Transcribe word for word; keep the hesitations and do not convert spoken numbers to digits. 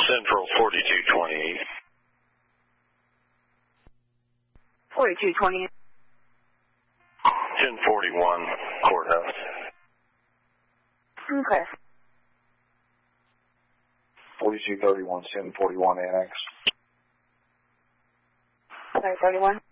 Central forty-two twenty-eight. forty-two twenty-eight. ten forty-one Courthouse. Okay. forty-two thirty-one, ten forty-one Annex. Sorry, thirty-one.